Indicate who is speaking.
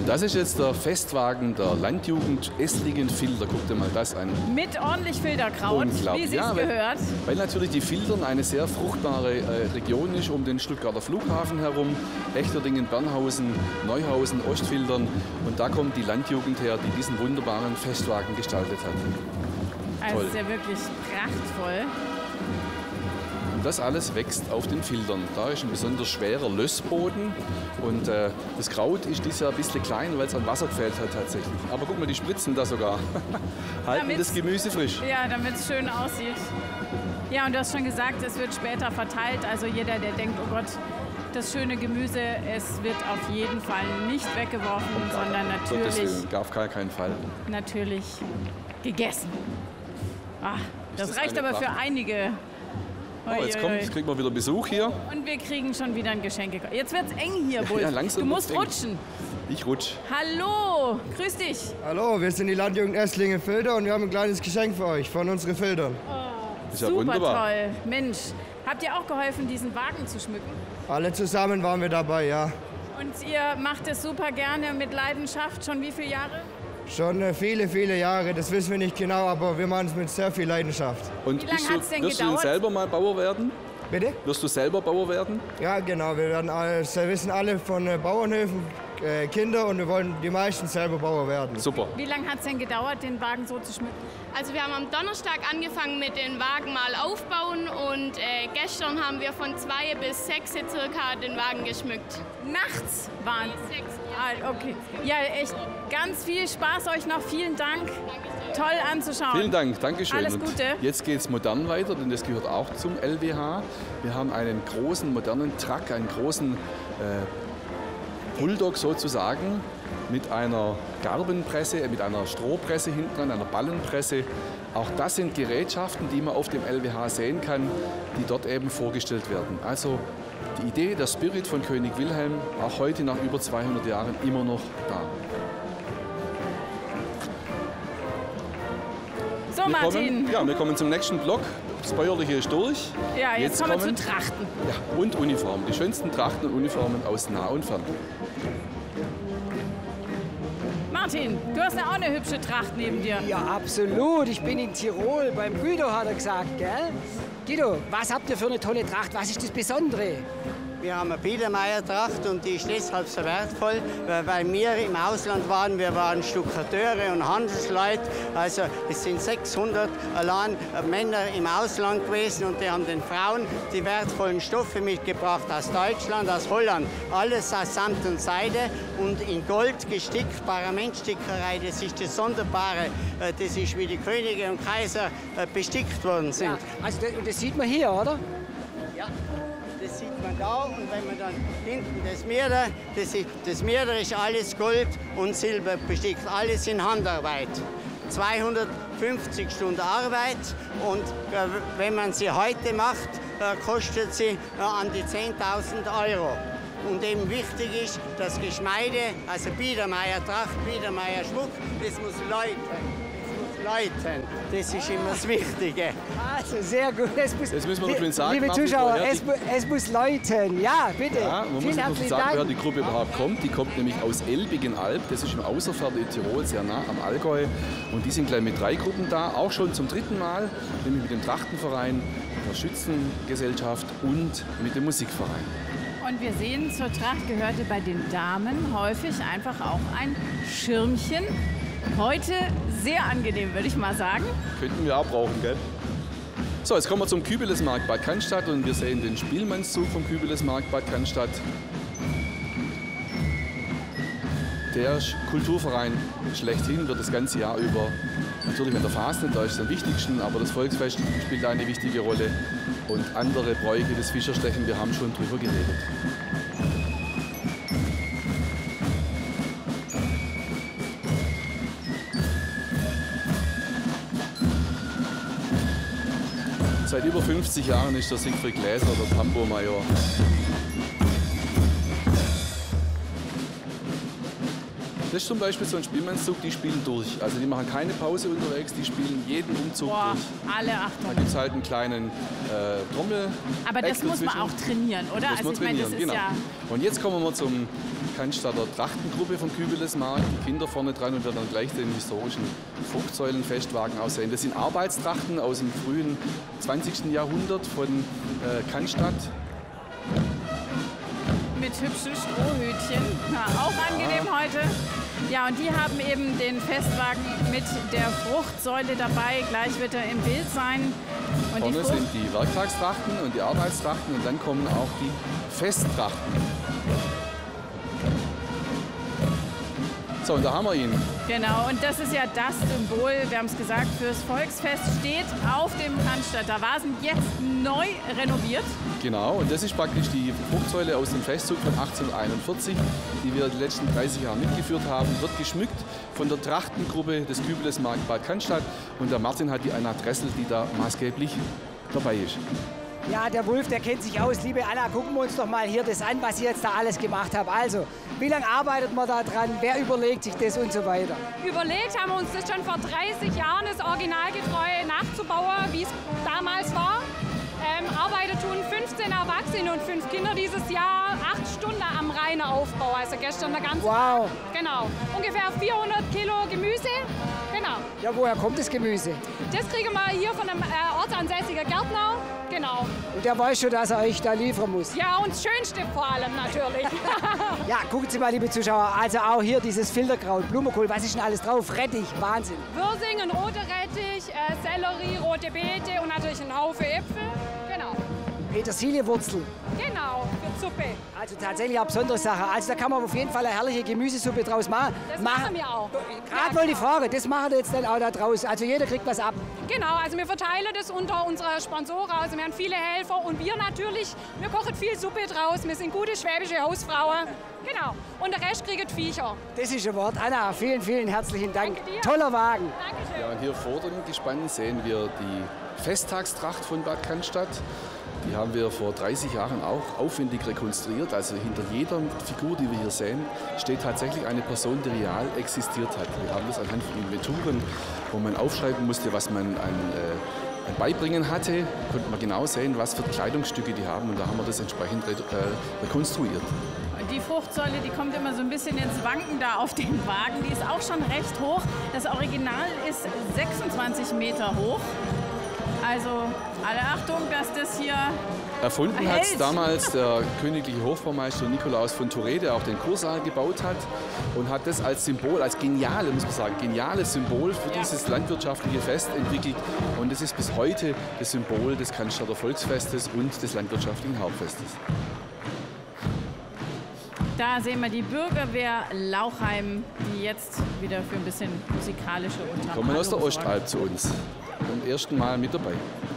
Speaker 1: Und das ist jetzt der Festwagen der Landjugend Esslingen-Filder. Guck dir mal das an.
Speaker 2: Mit ordentlich Filderkraut, wie es
Speaker 1: ja,
Speaker 2: gehört.
Speaker 1: Weil natürlich die Fildern eine sehr fruchtbare Region ist um den Stuttgarter Flughafen herum. Echterdingen, Bernhausen, Neuhausen, Ostfildern. Und da kommt die Landjugend her, die diesen wunderbaren Festwagen gestaltet hat.
Speaker 2: Also ist ja wirklich prachtvoll.
Speaker 1: Und das alles wächst auf den Fildern. Da ist ein besonders schwerer Lössboden und das Kraut ist dieses Jahr ein bisschen klein, weil es an Wasser gefehlt hat tatsächlich. Aber guck mal, die spritzen da sogar. Halten das Gemüse frisch.
Speaker 2: Ja, damit es schön aussieht. Ja, und du hast schon gesagt, es wird später verteilt. Also jeder, der denkt, oh Gott, das schöne Gemüse, es wird auf jeden Fall nicht weggeworfen, sondern natürlich,
Speaker 1: auf gar keinen Fall.
Speaker 2: Natürlich gegessen. Ach, das reicht aber für einige.
Speaker 1: Oh, jetzt kriegen wir wieder Besuch hier.
Speaker 2: Und wir kriegen schon wieder ein Geschenk. Jetzt wird's eng hier, Bulf.
Speaker 1: Ja, langsam
Speaker 2: du musst
Speaker 1: eng.
Speaker 2: rutschen.
Speaker 1: Ich rutsch.
Speaker 2: Hallo, grüß dich.
Speaker 3: Hallo, wir sind die Landjugend Esslingen-Filder und wir haben ein kleines Geschenk für euch von unseren Filtern.
Speaker 1: Ist ja
Speaker 2: Super
Speaker 1: wunderbar.
Speaker 2: toll. Mensch, habt ihr auch geholfen, diesen Wagen zu schmücken?
Speaker 3: Alle zusammen waren wir dabei, ja.
Speaker 2: Und ihr macht es super gerne mit Leidenschaft. Schon wie viele Jahre?
Speaker 3: Schon viele, viele Jahre, das wissen wir nicht genau, aber wir machen es mit sehr viel Leidenschaft.
Speaker 1: Und
Speaker 2: Wie lange hat's denn
Speaker 1: wirst
Speaker 2: gedauert?
Speaker 1: du selber mal Bauer werden?
Speaker 3: Bitte?
Speaker 1: Wirst du selber Bauer werden?
Speaker 3: Ja, genau, wir wissen alle von Bauernhöfen Kinder und wir wollen die meisten selber Bauer werden.
Speaker 1: Super.
Speaker 2: Wie lange hat es denn gedauert, den Wagen so zu schmücken?
Speaker 4: Also wir haben am Donnerstag angefangen mit den Wagen mal aufbauen und gestern haben wir von 2 bis 6 circa den Wagen geschmückt.
Speaker 2: Nachts waren
Speaker 4: Bis 6,
Speaker 2: Ah, okay. Ja, echt ganz viel Spaß euch noch. Vielen Dank. Toll anzuschauen.
Speaker 1: Vielen Dank, Dankeschön.
Speaker 2: Alles
Speaker 1: Und
Speaker 2: Gute.
Speaker 1: jetzt geht es modern weiter, denn das gehört auch zum LWH. Wir haben einen großen, modernen Truck, einen großen Bulldog sozusagen, mit einer Garbenpresse, mit einer Strohpresse hinten dran, einer Ballenpresse. Auch das sind Gerätschaften, die man auf dem LWH sehen kann, die dort eben vorgestellt werden. Also die Idee, der Spirit von König Wilhelm, auch heute nach über 200 Jahren immer noch da.
Speaker 2: So, Martin.
Speaker 1: Wir kommen zum nächsten Block. Das Bäuerliche ist durch.
Speaker 2: Ja, jetzt kommen wir zu Trachten.
Speaker 1: Ja, und Uniformen. Die schönsten Trachten und Uniformen aus nah und fern.
Speaker 2: Martin, du hast ja auch eine hübsche Tracht neben dir.
Speaker 5: Ja, absolut. Ich bin in Tirol. Beim Guido hat er gesagt, gell? Guido, was habt ihr für eine tolle Tracht? Was ist das Besondere?
Speaker 6: Wir haben eine Biedermeier-Tracht und die ist deshalb so wertvoll, weil wir im Ausland waren. Wir waren Stuckateure und Handelsleute. Also es sind 600 allein Männer im Ausland gewesen und die haben den Frauen die wertvollen Stoffe mitgebracht aus Deutschland, aus Holland. Alles aus Samt und Seide und in Gold gestickt, Paramentstickerei. Das ist das Sonderbare. Das ist, wie die Könige und Kaiser bestickt worden sind.
Speaker 5: Ja, also das sieht man hier, oder?
Speaker 6: Ja. Das sieht man da und wenn man dann hinten das Mieder ist alles Gold und Silber bestickt, alles in Handarbeit. 250 Stunden Arbeit und wenn man sie heute macht, kostet sie an die 10.000 €. Und eben wichtig ist, das Geschmeide, also Biedermeier Tracht, Biedermeier Schmuck, das muss läuten. Das ist immer das Wichtige.
Speaker 5: Also sehr gut.
Speaker 1: Jetzt müssen wir noch schön sagen,
Speaker 5: liebe
Speaker 1: Martin,
Speaker 5: Zuschauer,
Speaker 1: woher
Speaker 5: es muss läuten. Ja, bitte.
Speaker 1: Ja, man muss
Speaker 5: Vielen
Speaker 1: noch
Speaker 5: herzlichen
Speaker 1: sagen, woher
Speaker 5: Dank.
Speaker 1: die Gruppe überhaupt kommt. Die kommt nämlich aus Elbigenalb, das ist im Außerfern in Tirol, sehr nah am Allgäu. Und die sind gleich mit 3 Gruppen da, auch schon zum 3. Mal, nämlich mit dem Trachtenverein, der Schützengesellschaft und mit dem Musikverein.
Speaker 2: Und wir sehen, zur Tracht gehörte bei den Damen häufig einfach auch ein Schirmchen. Heute sehr angenehm, würde ich mal sagen.
Speaker 1: Könnten wir auch brauchen, gell? So, jetzt kommen wir zum Kübelesmarkt Bad Cannstatt und wir sehen den Spielmannszug vom Kübelesmarkt Bad Cannstatt. Der Kulturverein schlechthin wird das ganze Jahr über, natürlich mit der Fasnet, da ist es am wichtigsten, aber das Volksfest spielt eine wichtige Rolle. Und andere Bräuche des Fischerstechen, wir haben schon drüber geredet. Seit über 50 Jahren ist der Siegfried Gläser der Tambourmajor. Das ist zum Beispiel so ein Spielmannszug, die spielen durch. Also die machen keine Pause unterwegs, die spielen jeden Umzug durch.
Speaker 2: Alle Achtung.
Speaker 1: Da gibt es halt einen kleinen Trommel.
Speaker 2: Aber das muss man auch trainieren, oder?
Speaker 1: Das muss man
Speaker 2: Also ich meine, das
Speaker 1: trainieren,
Speaker 2: ist
Speaker 1: genau.
Speaker 2: ja...
Speaker 1: Und jetzt kommen wir zum Cannstatter Trachtengruppe vom Kübelesmarkt. Die Kinder vorne dran und werden dann gleich den historischen Fruchtsäulenfestwagen auch sehen. Das sind Arbeitstrachten aus dem frühen 20. Jahrhundert von Cannstatt.
Speaker 2: Mit hübschen Strohhütchen, ja, auch angenehm heute. Ja, und die haben eben den Festwagen mit der Fruchtsäule dabei. Gleich wird er im Bild sein. Und
Speaker 1: vorne sind die Werktagstrachten und die Arbeitstrachten und dann kommen auch die Festtrachten. So, und da haben wir ihn.
Speaker 2: Genau, und das ist ja das Symbol, wir haben es gesagt, fürs Volksfest steht auf dem Cannstatter Vasen, jetzt neu renoviert.
Speaker 1: Genau, und das ist praktisch die Fruchtsäule aus dem Festzug von 1841, die wir die letzten 30 Jahre mitgeführt haben. Wird geschmückt von der Trachtengruppe des Kübelesmarkt Bad Cannstatt. Und der Martin hat die Anna Dressel, die da maßgeblich dabei ist.
Speaker 5: Ja, der Wulf, der kennt sich aus. Liebe Anna, gucken wir uns doch mal hier das an, was ihr jetzt da alles gemacht habt. Also, wie lange arbeitet man da dran? Wer überlegt sich das und so weiter?
Speaker 7: Überlegt haben wir uns das schon vor 30 Jahren, das originalgetreu nachzubauen, wie es damals war. Arbeitet tun 15 Erwachsene und 5 Kinder dieses Jahr, 8 Stunden am reinen Aufbau, also gestern der ganze
Speaker 5: Wow.
Speaker 7: Tag. Genau, ungefähr 400 Kilo Gemüse, genau.
Speaker 5: Ja, woher kommt das Gemüse?
Speaker 7: Das kriegen wir hier von einem ortsansässigen Gärtner, genau.
Speaker 5: Und der weiß schon, dass er euch da liefern muss.
Speaker 7: Ja, und das Schönste vor allem natürlich.
Speaker 5: Ja, gucken Sie mal, liebe Zuschauer, also auch hier dieses Filterkraut, Blumenkohl, was ist denn alles drauf? Rettich, Wahnsinn.
Speaker 7: Würsing, ein roter Rettich, Sellerie, rote Beete und natürlich ein Haufen Äpfel, genau.
Speaker 5: Petersilienwurzel.
Speaker 7: Genau, für Suppe.
Speaker 5: Also tatsächlich eine besondere Sache. Also da kann man auf jeden Fall eine herrliche Gemüsesuppe draus machen.
Speaker 7: Das machen wir auch.
Speaker 5: Gerade mal die Frage, das machen wir jetzt dann auch da draus. Also jeder kriegt was ab.
Speaker 7: Genau, also wir verteilen das unter unsere Sponsoren. Also wir haben viele Helfer und wir natürlich, wir kochen viel Suppe draus. Wir sind gute schwäbische Hausfrauen. Genau. Und der Rest kriegt Viecher.
Speaker 5: Das ist ein Wort. Anna, vielen, vielen herzlichen Dank.
Speaker 7: Danke dir.
Speaker 5: Toller Wagen.
Speaker 7: Dankeschön.
Speaker 1: Ja, und hier vor dem Gespann sehen wir die Festtagstracht von Bad Cannstatt. Die haben wir vor 30 Jahren auch aufwendig rekonstruiert. Also hinter jeder Figur, die wir hier sehen, steht tatsächlich eine Person, die real existiert hat. Wir haben das anhand von Inventuren, wo man aufschreiben musste, was man an Beibringen hatte, konnte man genau sehen, was für Kleidungsstücke die haben. Und da haben wir das entsprechend rekonstruiert.
Speaker 2: Und die Fruchtsäule, die kommt immer so ein bisschen ins Wanken da auf den Wagen. Die ist auch schon recht hoch. Das Original ist 26 Meter hoch. Also alle Achtung, dass das hier
Speaker 1: erfunden hat
Speaker 2: hält.
Speaker 1: damals der königliche Hofbaumeister Nikolaus von Touré, der auch den Kursaal gebaut hat und hat das als Symbol, als geniales, muss man sagen, geniales Symbol für dieses landwirtschaftliche Fest entwickelt. Und es ist bis heute das Symbol des Cannstatter Volksfestes und des landwirtschaftlichen Hauptfestes.
Speaker 2: Da sehen wir die Bürgerwehr Lauchheim, die jetzt wieder für ein bisschen musikalische Untermalung
Speaker 1: Kommen aus der
Speaker 2: sorgen.
Speaker 1: Ostalb zu uns. Zum ersten Mal mit dabei.